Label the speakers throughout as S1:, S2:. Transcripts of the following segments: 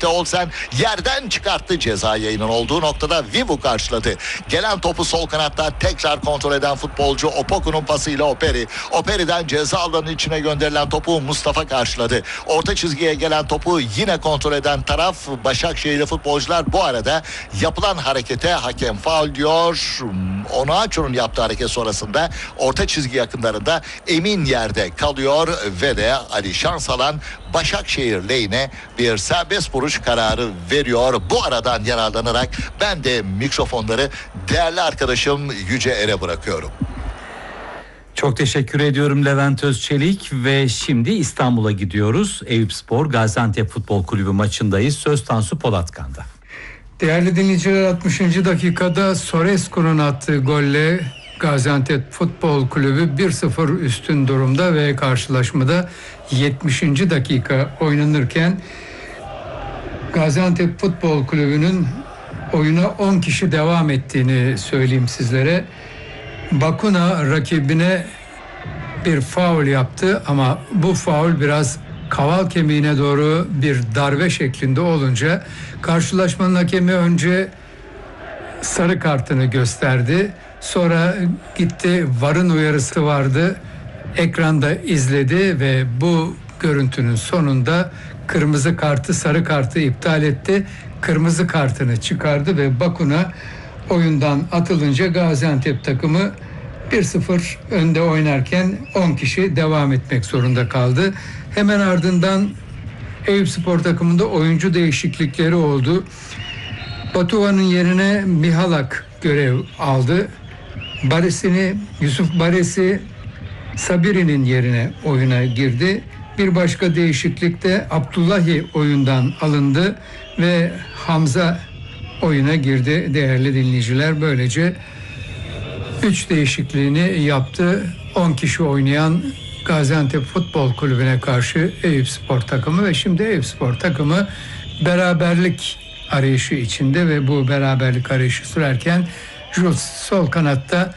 S1: Mete Olsen yerden çıkarttı, ceza yayının olduğu noktada Vivu karşıladı. Gelen topu sol kanatta tekrar kontrol eden futbolcu Opoku'nun pasıyla Operi'den ceza alanının içine gönderilen topu Mustafa karşıladı. Orta çizgiye gelen topu yine kontrol eden taraf Başakşehirli futbolcular. Bu arada yapılan harekete hakem faul diyor. Onuachu'nun yaptığı hareket sonrasında orta çizgi yakınlarında emin yerde kalıyor ve de Ali Şansalan Başakşehir lehine bir serbest vuruş kararı veriyor. Bu aradan yararlanarak ben de mikrofonları değerli arkadaşım Yüce Er'e bırakıyorum.
S2: Çok teşekkür ediyorum Levent Özçelik ve şimdi İstanbul'a gidiyoruz. Eyüpspor Gaziantep Futbol Kulübü maçındayız. Söz Tansu Polatkan'da.
S3: Değerli dinleyiciler, 60. dakikada Sorescu'nun attığı golle Gaziantep Futbol Kulübü 1-0 üstün durumda ve karşılaşmada 70. dakika oynanırken Gaziantep Futbol Kulübü'nün oyuna 10 kişi devam ettiğini söyleyeyim sizlere. Bakuna rakibine bir faul yaptı ama bu faul biraz kaval kemiğine doğru bir darbe şeklinde olunca karşılaşmanın hakemi önce sarı kartını gösterdi. Sonra gitti, VAR'ın uyarısı vardı. Ekranda izledi ve bu görüntünün sonunda kırmızı kartı, sarı kartı iptal etti. Kırmızı kartını çıkardı ve Bakuna oyundan atılınca Gaziantep takımı 1-0 önde oynarken 10 kişi devam etmek zorunda kaldı. Hemen ardından Eyüpspor takımında oyuncu değişiklikleri oldu. Batuhan'ın yerine Mihalak görev aldı. Yusuf Baresi Sabiri'nin yerine oyuna girdi. Bir başka değişiklik de Abdullahi oyundan alındı ve Hamza oyuna girdi değerli dinleyiciler. Böylece 3 değişikliğini yaptı. 10 kişi oynayan Gaziantep Futbol Kulübü'ne karşı Eyüpspor takımı ve şimdi Eyüpspor takımı beraberlik arayışı içinde ve bu beraberlik arayışı sürerken Jules sol kanatta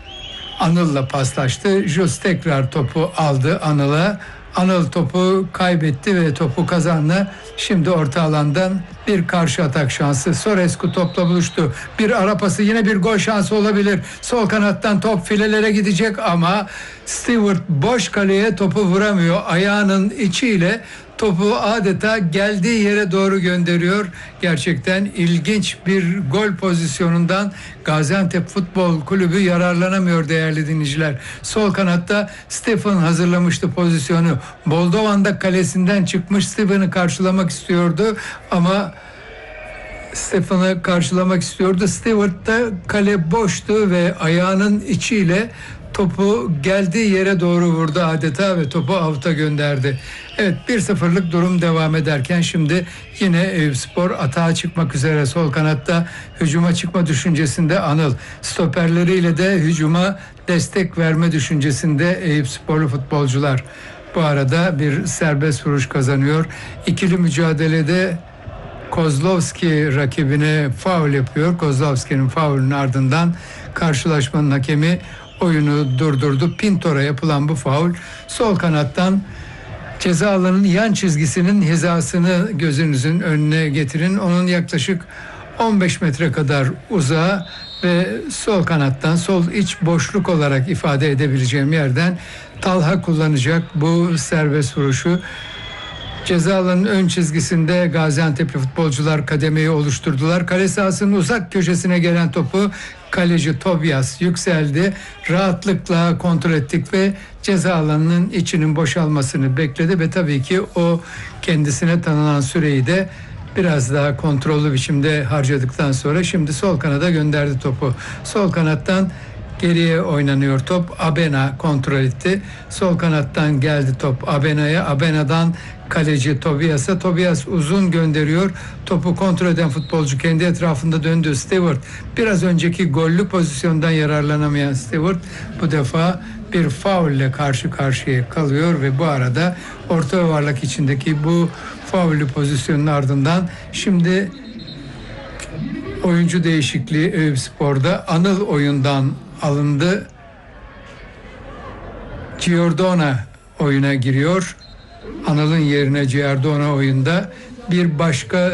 S3: Anıl'la paslaştı. Jules tekrar topu aldı Anıl'a. Anıl topu kaybetti ve topu kazandı. Şimdi orta alandan bir karşı atak şansı. Sorescu topla buluştu. Bir ara pası, yine bir gol şansı olabilir. Sol kanattan top filelere gidecek ama Stewart boş kaleye topu vuramıyor. Ayağının içiyle topu adeta geldiği yere doğru gönderiyor. Gerçekten ilginç bir gol pozisyonundan Gaziantep Futbol Kulübü yararlanamıyor değerli dinleyiciler. Sol kanatta Stefan hazırlamıştı pozisyonu. Boldovan da kalesinden çıkmış, Stefan'ı karşılamak istiyordu ama Stefan'ı karşılamak istiyordu. Stewart da kale boştu ve ayağının içiyle topu geldiği yere doğru vurdu adeta ve topu avuta gönderdi. Evet, 1-0'lık durum devam ederken şimdi yine Eyüpspor atağa çıkmak üzere sol kanatta hücuma çıkma düşüncesinde Anıl. Stoperleriyle de hücuma destek verme düşüncesinde Eyüpsporlu futbolcular. Bu arada bir serbest vuruş kazanıyor. İkili mücadelede Kozlovski rakibine faul yapıyor. Kozlovski'nin faulünün ardından karşılaşmanın hakemi oyunu durdurdu. Pintor'a yapılan bu faul sol kanattan ceza alanının yan çizgisinin hizasını gözünüzün önüne getirin. Onun yaklaşık 15 metre kadar uzağa ve sol kanattan, sol iç boşluk olarak ifade edebileceğim yerden Talha kullanacak bu serbest vuruşu. Ceza alanının ön çizgisinde Gaziantep'li futbolcular kademeyi oluşturdular. Kale sahasının uzak köşesine gelen topu kaleci Tobias yükseldi. Rahatlıkla kontrol ettik ve ceza alanının içinin boşalmasını bekledi ve tabii ki o kendisine tanınan süreyi de biraz daha kontrollü biçimde harcadıktan sonra şimdi sol kanada gönderdi topu. Sol kanattan geriye oynanıyor top. Abena kontrol etti. Sol kanattan geldi top Abena'ya. Abena'dan kaleci Tobias'a. Tobias uzun gönderiyor. Topu kontrol eden futbolcu kendi etrafında döndü. Stewart, biraz önceki gollü pozisyondan yararlanamayan Stewart bu defa bir faulle karşı karşıya kalıyor ve bu arada orta yuvarlak içindeki bu faullü pozisyonun ardından şimdi oyuncu değişikliği Eyüpspor'da. Anıl oyundan alındı. Giordona oyuna giriyor. Anıl'ın yerine Giordona oyunda. Bir başka